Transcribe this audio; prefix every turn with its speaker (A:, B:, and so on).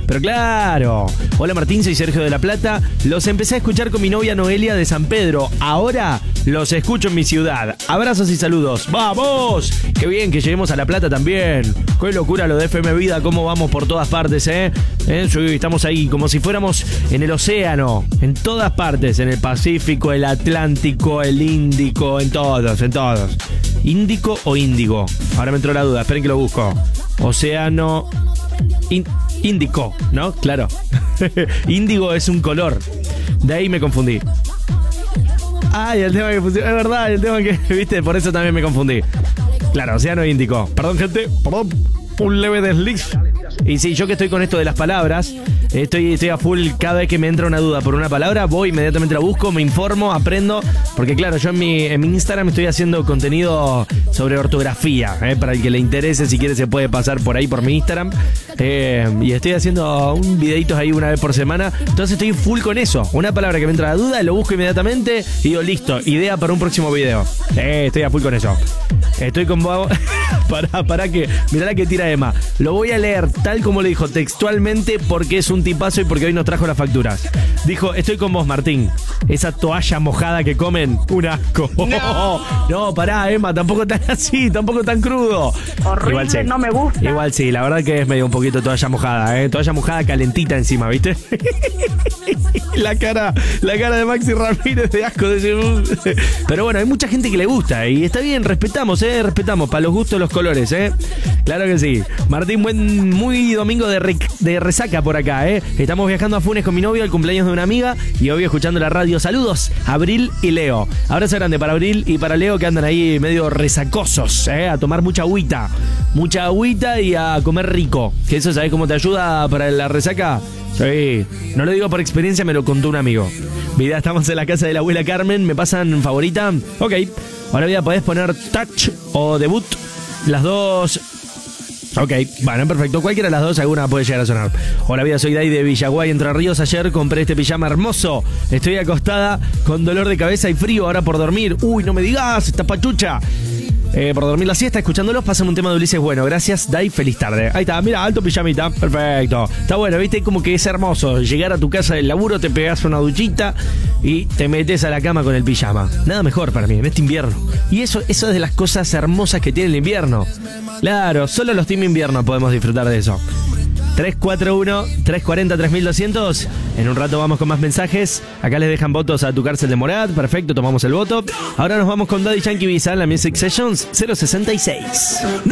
A: Pero claro. Hola Martín, soy Sergio de La Plata. Los empecé a escuchar con mi novia Noelia de San Pedro. Ahora los escucho en mi ciudad. Abrazos y saludos. ¡Vamos! Qué bien que lleguemos a La Plata también. Qué locura lo de FM Vida, cómo vamos por todas partes, ¿eh? Sí, estamos ahí como si fuéramos en el océano. En todas partes. En el Pacífico, el Atlántico, el Índico, en todos. ¿Índico o índigo? Ahora me entró la duda, esperen que lo busco. Océano... Índico, ¿no? Claro. Índigo es un color. De ahí me confundí. Ay, el tema que pusieron, es verdad, el tema que, viste, por eso también me confundí. Claro, Océano Índico. Perdón, gente, perdón, un leve desliz. Y sí, yo que estoy con esto de las palabras, estoy a full. Cada vez que me entra una duda por una palabra, voy inmediatamente la busco, me informo, aprendo. Porque claro, yo en mi Instagram estoy haciendo contenido sobre ortografía, para el que le interese, si quiere se puede pasar por ahí por mi Instagram. Y estoy haciendo un videitos ahí una vez por semana. Entonces estoy full con eso. Una palabra que me entra la duda, lo busco inmediatamente y digo, listo, idea para un próximo video. Estoy a full con eso. Estoy con vos. Para que, mirá la que tira Emma. Lo voy a leer tal como le dijo textualmente, porque es un tipazo y porque hoy nos trajo las facturas. Dijo, estoy con vos, Martín. Esa toalla mojada que comen, un asco. No, pará, Emma, tampoco tan así, tampoco tan crudo.
B: Horrible,
A: igual sí. No me gusta. Igual sí, la verdad que es medio un poquito toalla mojada, toalla mojada calentita encima, ¿viste? La cara de Maxi Ramírez de asco. Pero bueno, hay mucha gente que le gusta y está bien, respetamos, respetamos, para los gustos los colores, Claro que sí. Martín, muy domingo de resaca por acá, Estamos viajando a Funes con mi novio al cumpleaños de una amiga y obvio escuchando la radio. Saludos, Abril y Leo. Abrazo grande para Abril y para Leo, que andan ahí medio resacosos, a tomar mucha agüita y a comer rico. Que eso, ¿sabés cómo te ayuda para la resaca? Sí, no lo digo por experiencia, me lo contó un amigo. Mira, estamos en la casa de la abuela Carmen, ¿me pasan favorita? Ok, ahora vida, podés poner Touch o Debut, las dos. Ok, bueno, perfecto, cualquiera de las dos, alguna puede llegar a sonar. Hola vida, soy Dai de Villaguay, Entre Ríos. Ayer compré este pijama hermoso. Estoy acostada con dolor de cabeza y frío ahora por dormir. Uy, no me digas, esta pachucha. Por dormir la siesta, escuchándolos, pasan un tema de Ulises. Bueno, gracias, Dai, feliz tarde. Ahí está, mira, alto pijamita, perfecto. Está bueno, viste, como que es hermoso llegar a tu casa del laburo, te pegas una duchita y te metes a la cama con el pijama. Nada mejor para mí, en este invierno. Y eso es de las cosas hermosas que tiene el invierno. Claro, solo los team invierno podemos disfrutar de eso. 341-340-3200. En un rato vamos con más mensajes. Acá les dejan votos a Tu Cárcel de Morat. Perfecto, tomamos el voto. Ahora nos vamos con Daddy Yankee Visa en la Music Sessions 066.